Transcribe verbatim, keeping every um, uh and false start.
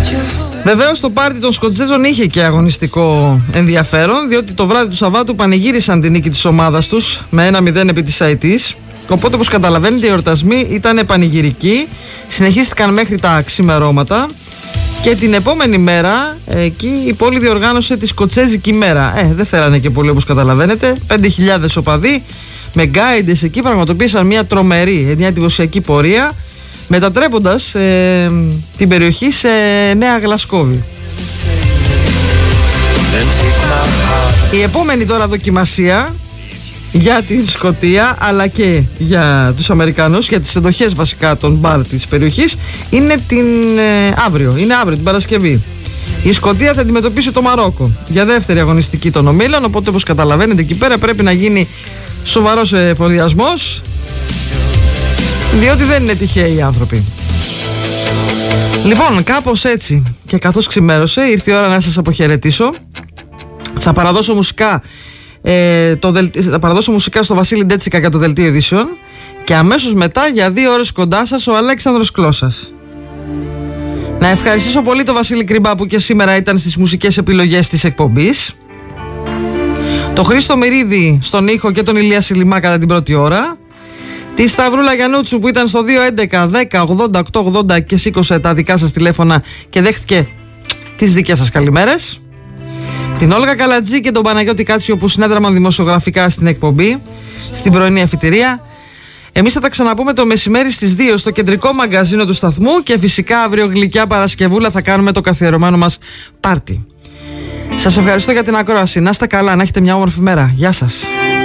Βεβαίως το πάρτι των Σκοτσέζων είχε και αγωνιστικό ενδιαφέρον, διότι το βράδυ του Σαββάτου πανηγύρισαν την νίκη της ομάδας τους με ένα μηδέν επί της Αιτής. Οπότε, όπως καταλαβαίνετε, οι εορτασμοί ήταν πανηγυρικοί, συνεχίστηκαν μέχρι τα ξημερώματα και την επόμενη μέρα εκεί η πόλη διοργάνωσε τη Σκοτσέζικη μέρα. Ε, δεν θέλανε και πολύ, όπως καταλαβαίνετε. πέντε χιλιάδες οπαδοί με γκάιντες εκεί πραγματοποίησαν μια τρομερή, μια εντυπωσιακή πορεία, μετατρέποντας ε, την περιοχή σε Νέα Γλασκόβη. Η επόμενη τώρα δοκιμασία για την Σκωτία αλλά και για τους Αμερικανούς, για τις εντοχές βασικά των μπαρ της περιοχής, είναι την ε, αύριο, είναι αύριο την Παρασκευή. Η Σκωτία θα αντιμετωπίσει το Μαρόκο για δεύτερη αγωνιστική των ομίλων, οπότε όπως καταλαβαίνετε εκεί πέρα πρέπει να γίνει σοβαρός εφοδιασμός, διότι δεν είναι τυχαίοι οι άνθρωποι. Λοιπόν, κάπως έτσι και καθώς ξημέρωσε ήρθε η ώρα να σας αποχαιρετήσω. Θα παραδώσω μουσικά Ε, το δελ... Θα παραδώσω μουσικά στο Βασίλη Ντέτσικα για το δελτίο ειδήσεων και αμέσως μετά για δύο ώρες κοντά σας ο Αλέξανδρος Κλώσας. Να ευχαριστήσω πολύ τον Βασίλη Κριμπά που και σήμερα ήταν στις μουσικές επιλογές της εκπομπής, το Χρήστο Μυρίδη στον ήχο και τον Ηλία Σιλιμά κατά την πρώτη ώρα, τη Σταυρούλα Γιαννούτσου που ήταν στο δύο έντεκα δέκα ογδόντα οκτώ ογδόντα και σήκωσε τα δικά σας τηλέφωνα και δέχτηκε τις δικές σας καλημέρες, την Όλγα Καλατζή και τον Παναγιώτη Κάτσιο που συνέδραμαν δημοσιογραφικά στην εκπομπή, στην πρωινή αφιτηρία. Εμείς θα τα ξαναπούμε το μεσημέρι στις δύο στο κεντρικό μαγκαζίνο του σταθμού και φυσικά αύριο γλυκιά Παρασκευούλα θα κάνουμε το καθιερωμένο μας πάρτι. Σας ευχαριστώ για την ακρόαση. Να είστε καλά, να έχετε μια όμορφη μέρα. Γεια σας.